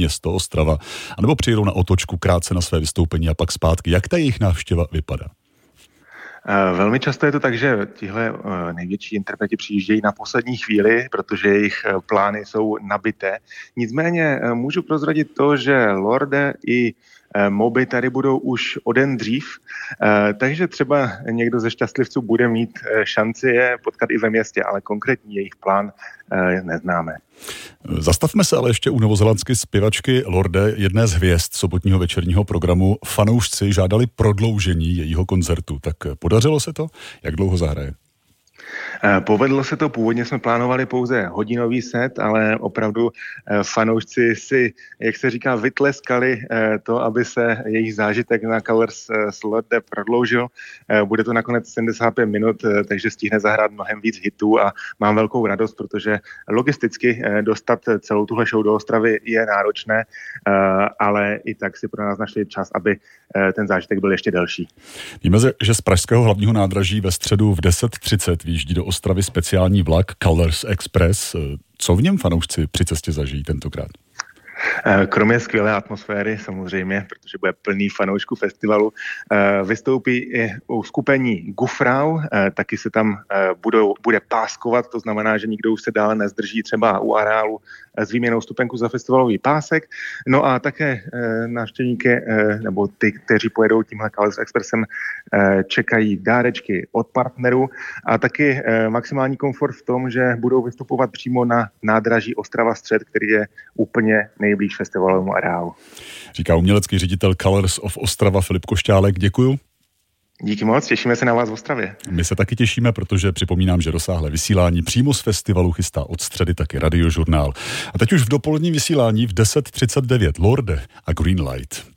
město Ostrava, anebo přijedou na otočku krátce na své vystoupení a pak zpátky. Jak ta jejich návštěva vypadá? Velmi často je to tak, že tihle největší interpreti přijíždějí na poslední chvíli, protože jejich plány jsou nabité. Nicméně můžu prozradit to, že Lorde i Moby tady budou už o den dřív, takže třeba někdo ze šťastlivců bude mít šanci je potkat i ve městě, ale konkrétní jejich plán neznáme. Zastavme se ale ještě u novozelandské zpěvačky Lorde, jedné z hvězd sobotního večerního programu. Fanoušci žádali prodloužení jejího koncertu. Tak podařilo se to? Jak dlouho zahraje? Povedlo se to, původně jsme plánovali pouze hodinový set, ale opravdu fanoušci si, jak se říká, vytleskali to, aby se jejich zážitek na Colors s Lorde prodloužil. Bude to nakonec 75 minut, takže stihne zahrát mnohem víc hitů a mám velkou radost, protože logisticky dostat celou tuhle show do Ostravy je náročné, ale i tak si pro nás našli čas, aby ten zážitek byl ještě delší. Víme, že z pražského hlavního nádraží ve středu v 10:30 vyjíždí do Ostravy speciální vlak Colors Express. Co v něm fanoušci při cestě zažijí tentokrát? Kromě skvělé atmosféry samozřejmě, protože bude plný fanoušků festivalu, vystoupí i uskupení Gufrau, taky se tam bude páskovat, to znamená, že nikdo už se dále nezdrží třeba u areálu s výměnou stupenku za festivalový pásek. No a také návštěvníky, nebo ty, kteří pojedou tímhle Colors Expressem, čekají dárečky od partnerů a taky maximální komfort v tom, že budou vystupovat přímo na nádraží Ostrava Střed, který je úplně nejblíž festivalovému areálu. Říká umělecký ředitel Colors of Ostrava Filip Košťálek. Děkuju. Díky moc, těšíme se na vás v Ostravě. My se taky těšíme, protože připomínám, že rozsáhlé vysílání přímo z festivalu chystá od středy taky Radiožurnál. A teď už v dopoledním vysílání v 10:39 Lorde a Greenlight.